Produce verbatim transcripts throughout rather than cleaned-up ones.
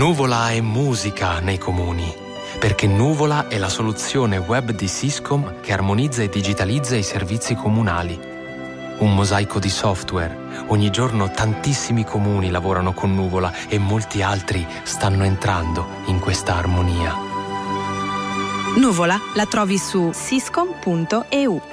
Nuvola è musica nei comuni, perché Nuvola è la soluzione web di Syscom che armonizza e digitalizza i servizi comunali. Un mosaico di software. Ogni giorno tantissimi comuni lavorano con Nuvola e molti altri stanno entrando in questa armonia. Nuvola la trovi su syscom punto e u.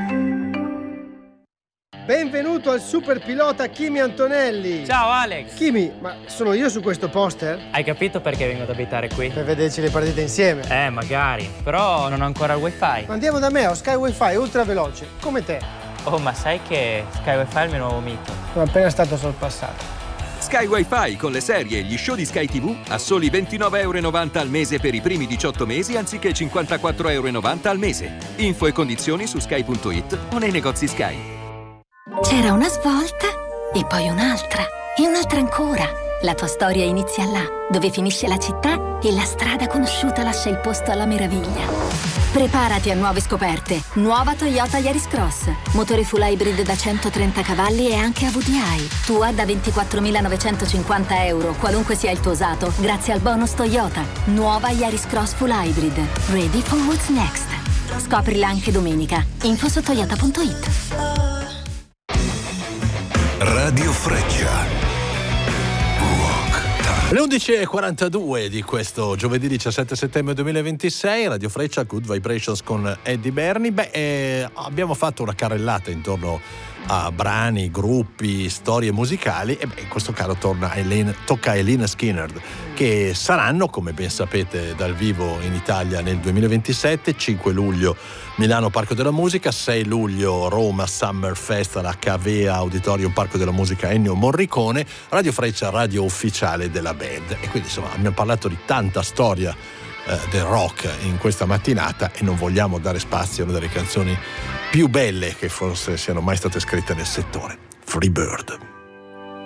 Benvenuto al super pilota Kimi Antonelli. Ciao Alex. Kimi, ma sono io su questo poster? Hai capito perché vengo ad abitare qui? Per vederci le partite insieme. Eh, magari. Però non ho ancora il wifi. Andiamo da me, ho Sky Wi-Fi ultra veloce, come te. Oh, ma sai che Sky Wi-Fi è il mio nuovo mito? Sono appena stato sorpassato. Sky Wi-Fi con le serie e gli show di Sky tivù a soli ventinove e novanta euro al mese per i primi diciotto mesi anziché cinquantaquattro e novanta euro al mese. Info e condizioni su sky punto it o nei negozi Sky. C'era una svolta e poi un'altra e un'altra ancora. La tua storia inizia là, dove finisce la città e la strada conosciuta lascia il posto alla meraviglia. Preparati a nuove scoperte. Nuova Toyota Yaris Cross. Motore full hybrid da centotrenta cavalli e anche A V D I. Tua da ventiquattromilanovecentocinquanta euro, qualunque sia il tuo usato, grazie al bonus Toyota. Nuova Yaris Cross full hybrid. Ready for what's next. Scoprila anche domenica. Info su toyota punto it. Radio Freccia. Le undici e quarantadue di questo giovedì diciassette settembre duemilaventisei, Radio Freccia, Good Vibrations con Eddie Berni. Beh, eh, abbiamo fatto una carrellata intorno a brani, gruppi, storie musicali e beh, in questo caso torna Eileen, tocca a Eileen Skinner, che saranno, come ben sapete, dal vivo in Italia nel duemilaventisette, cinque luglio Milano Parco della Musica, sei luglio Roma Summer Fest alla Cavea Auditorium Parco della Musica Ennio Morricone. Radio Freccia, radio ufficiale della band. E quindi insomma abbiamo parlato di tanta storia eh, del rock in questa mattinata e non vogliamo dare spazio a una delle canzoni più belle che forse siano mai state scritte nel settore. Free Bird.